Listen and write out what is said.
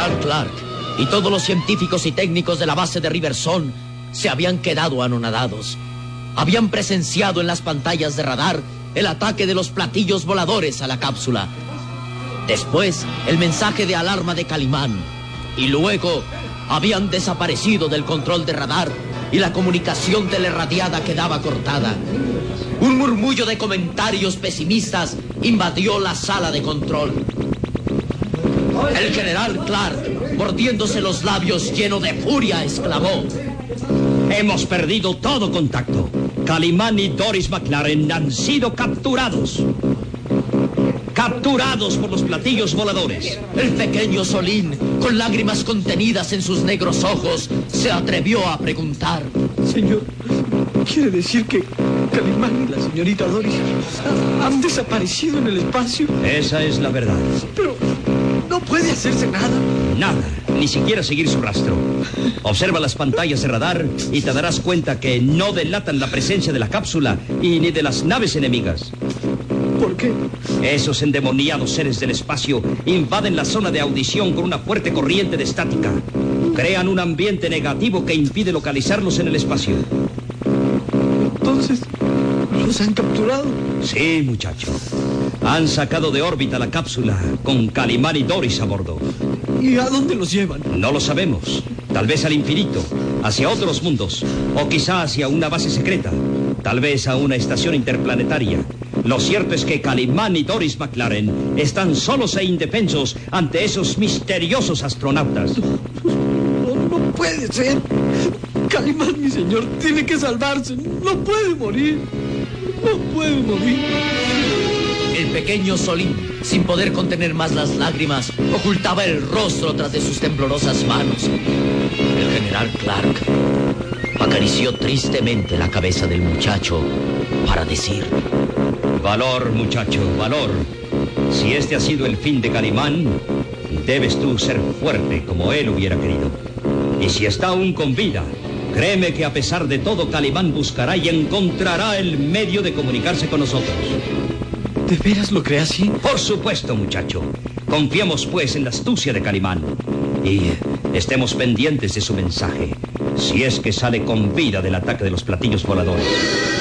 general Clark y todos los científicos y técnicos de la base de Riversong se habían quedado anonadados. Habían presenciado en las pantallas de radar el ataque de los platillos voladores a la cápsula. Después, el mensaje de alarma de Calimán. Y luego, habían desaparecido del control de radar y la comunicación telerradiada quedaba cortada. Un murmullo de comentarios pesimistas invadió la sala de control. El general Clark, mordiéndose los labios lleno de furia, exclamó: Hemos perdido todo contacto. Calimán y Doris McLaren han sido capturados. Capturados por los platillos voladores. El pequeño Solín, con lágrimas contenidas en sus negros ojos, se atrevió a preguntar: Señor, ¿quiere decir que Calimán y la señorita Doris han desaparecido en el espacio? Esa es la verdad. Pero no puede hacerse nada. Nada, ni siquiera seguir su rastro. Observa las pantallas de radar y te darás cuenta que no delatan la presencia de la cápsula y ni de las naves enemigas. ¿Por qué? Esos endemoniados seres del espacio invaden la zona de audición con una fuerte corriente de estática. Crean un ambiente negativo que impide localizarlos en el espacio. Entonces, ¿los han capturado? Sí, muchacho. Han sacado de órbita la cápsula con Calimán y Doris a bordo. ¿Y a dónde los llevan? No lo sabemos. Tal vez al infinito, hacia otros mundos, o quizá hacia una base secreta, tal vez a una estación interplanetaria. Lo cierto es que Calimán y Doris McLaren están solos e indefensos ante esos misteriosos astronautas. No puede ser. Calimán, mi señor, tiene que salvarse. No puede morir. No puede morir. El pequeño Solín, sin poder contener más las lágrimas, ocultaba el rostro tras de sus temblorosas manos. El general Clark acarició tristemente la cabeza del muchacho para decir: Valor, muchacho, valor. Si este ha sido el fin de Calimán, debes tú ser fuerte como él hubiera querido. Y si está aún con vida, créeme que a pesar de todo, Calimán buscará y encontrará el medio de comunicarse con nosotros. ¿De veras lo cree así? Por supuesto, muchacho. Confiemos, pues, en la astucia de Calimán. Y estemos pendientes de su mensaje, si es que sale con vida del ataque de los platillos voladores.